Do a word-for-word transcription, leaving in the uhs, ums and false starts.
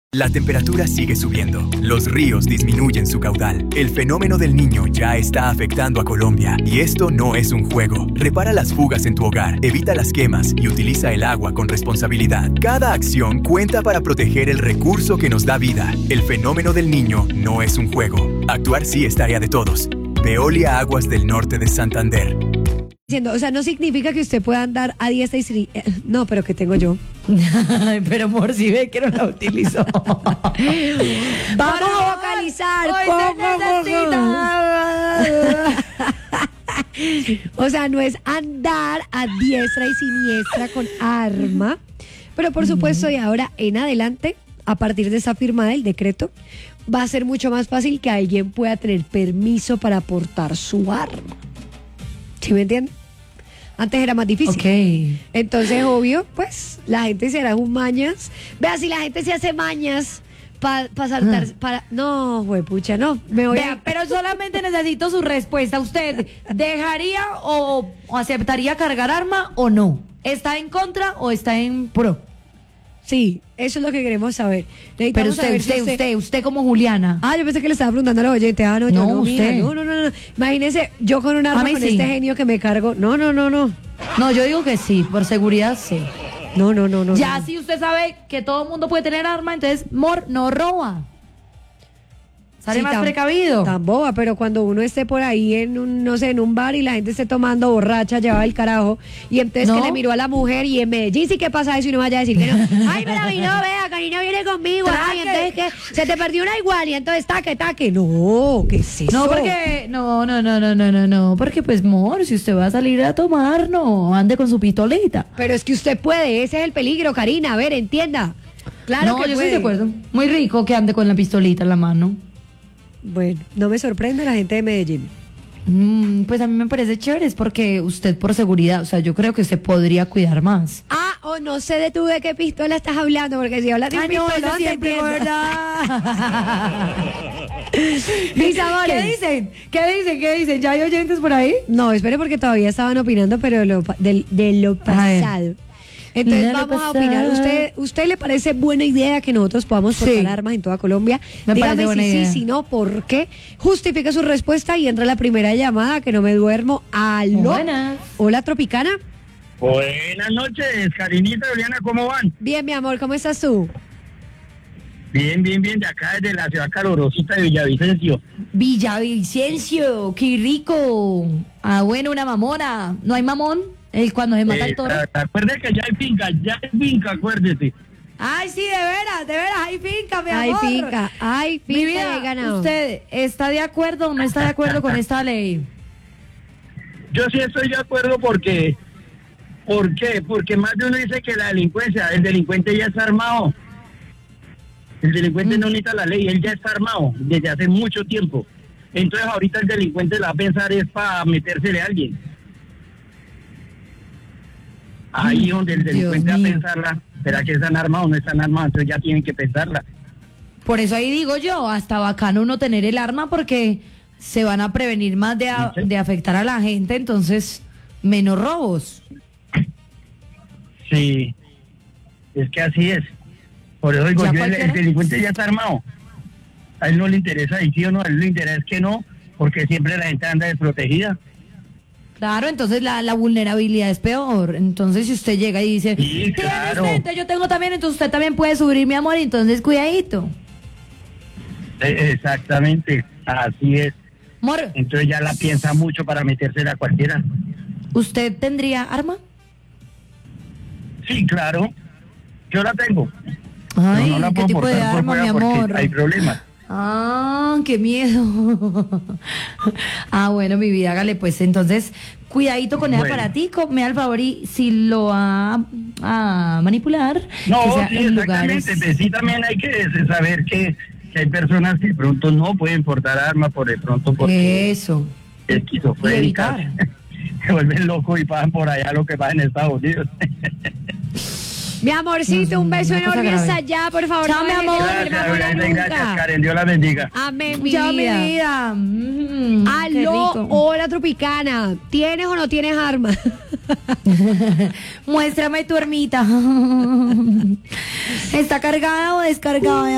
La temperatura sigue subiendo, los ríos disminuyen su caudal, el fenómeno del Niño ya está afectando a Colombia y esto no es un juego. Repara las fugas en tu hogar, evita las quemas y utiliza el agua con responsabilidad. Cada acción cuenta para proteger el recurso que nos da vida. El fenómeno del Niño no es un juego. Actuar sí es tarea de todos. Veolia Aguas del Norte de Santander. O sea, no significa que usted pueda andar a diestra y siniestra. No, pero que tengo yo. Pero amor, si ve que no la utilizó. Vamos a vocalizar. O sea, no es andar a diestra y siniestra con arma. Pero por supuesto, de ahora en adelante, a partir de esa firma del decreto, va a ser mucho más fácil que alguien pueda tener permiso para portar su arma. ¿Sí me entienden? Antes era más difícil. Ok. Entonces, obvio, pues, la gente se hará un mañas. Vea, si la gente se hace mañas para pa saltar, uh. para... No, huepucha, no, me voy Vea, a... pero solamente necesito su respuesta. ¿Usted dejaría o, o aceptaría cargar arma o no? ¿Está en contra o está en pro? Sí, eso es lo que queremos saber. Pero usted, saber usted, si usted, usted, usted como Juliana. Ah, yo pensé que le estaba preguntando a los oyentes. Ah, no, yo No, no, usted. mira, no, no, no, no. Imagínese, yo con un arma con sí. este genio que me cargo. No, no, no, no. No, yo digo que sí, por seguridad sí. No, no, no, no. Ya no. si usted sabe que todo el mundo puede tener arma, entonces, mor, no roba. Sale Sí, más tan, precavido. Tan boba, pero cuando uno esté por ahí en un, no sé, en un bar y la gente esté tomando borracha, llevaba el carajo, y entonces ¿No? que le miró a la mujer y en Medellín sí que pasa eso y no vaya a decir que no. Ay, pero a mí no, vea, cariño viene conmigo. Ay, entonces que se te perdió una igual y entonces taque, taque. No, ¿qué es eso? No, porque, no, no, no, no, no, no, no, porque pues, mor, si usted va a salir a tomar, no, ande con su pistolita. Pero es que usted puede, ese es el peligro, Karina, a ver, entienda. Claro no, que yo puede. estoy de acuerdo. Muy rico que ande con la pistolita en la mano. Bueno, no me sorprende la gente de Medellín. Mm, pues a mí me parece chévere, es porque usted por seguridad, o sea, yo creo que usted podría cuidar más. Ah, o oh, no sé de tú de qué pistola estás hablando, porque si hablas de un Ay, no, pistolón, eso te siempre, entiendo. ¿verdad? Mis amores. ¿Qué dicen? ¿Qué dicen? ¿Qué dicen? ¿Ya hay oyentes por ahí? No, espere porque todavía estaban opinando, pero lo, de, de lo pasado. Entonces De lo vamos a pasado. opinar. ¿Usted usted le parece buena idea que nosotros podamos portar Sí. armas en toda Colombia? Me Dígame parece buena si idea. sí, si no, ¿por qué? Justifique su respuesta y entra la primera llamada, que no me duermo. Aló. Buenas. Hola, Tropicana. Buenas noches, Karinita, Juliana, ¿cómo van? Bien, mi amor, ¿cómo estás tú? Bien, bien, bien, de acá desde la ciudad calorosita de Villavicencio. Villavicencio, qué rico. Ah, bueno, una mamona. ¿No hay mamón? El cuando se mata Eh, el toro. Acuérdese que ya hay finca, ya hay finca, acuérdese. Ay, sí, de veras, de veras, hay finca, mi Hay amor. finca, hay Mi finca vida, de ganado. ¿usted está de acuerdo o no está de acuerdo con esta ley? Yo sí estoy de acuerdo porque, ¿por qué? Porque más de uno dice que la delincuencia, el delincuente ya está armado. El delincuente mm. no necesita la ley, él ya está armado desde hace mucho tiempo. Entonces ahorita el delincuente la va a pensar es para metérsele a alguien. Ahí donde el delincuente va a pensarla, ¿será que están armados o no están armados? Entonces ya tienen que pensarla. Por eso ahí digo yo, hasta bacano uno tener el arma porque se van a prevenir más de, a, de afectar a la gente, entonces menos robos. Sí, es que así es. Por eso digo, yo, el, el delincuente ya está armado. A él no le interesa si sí o no, a él le interesa que no, porque siempre la gente anda desprotegida. Claro, entonces la, la vulnerabilidad es peor. Entonces si usted llega y dice, sí, claro. ¿Tienes usted? Yo tengo también, entonces usted también puede subir, mi amor, entonces cuidadito. Exactamente, así es. Amor, entonces ya la piensa mucho para metérsela a cualquiera. ¿usted tendría arma? Sí, claro, yo la tengo. Ay, no, no la ¿qué puedo tipo de arma, mi amor? Hay problemas. Ah, qué miedo. Ah, bueno, mi vida, hágale pues. Entonces, cuidadito con el bueno. aparatico. Me da el favor y si lo va a manipular. No, que sea sí, en exactamente. lugares... Sí, también hay que saber que, que hay personas que de pronto no pueden portar armas por de pronto porque Eso. esquizofrénicas. Se vuelven locos y pasan por allá lo que pasa en Estados Unidos. Mi amorcito, un beso enorme hasta allá, por favor. Chao, no mi amor. Gracias, gracias, Karen. Dios la bendiga. Amén, mi Chao, mi vida. vida. Mm, Aló, hola, Tropicana. ¿Tienes o no tienes arma? Muéstrame tu ermita. ¿Está cargada o descargada?